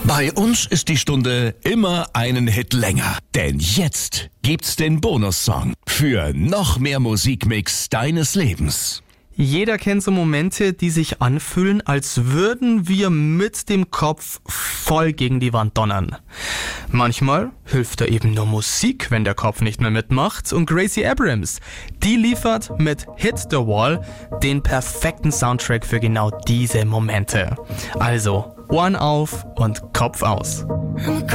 Bei uns ist die Stunde immer einen Hit länger. Denn jetzt gibt's den Bonussong für noch mehr Musikmix deines Lebens. Jeder kennt so Momente, die sich anfühlen, als würden wir mit dem Kopf voll gegen die Wand donnern. Manchmal hilft da eben nur Musik, wenn der Kopf nicht mehr mitmacht. Und Gracie Abrams, die liefert mit Hit the Wall den perfekten Soundtrack für genau diese Momente. Also, Ohren auf und Kopf aus.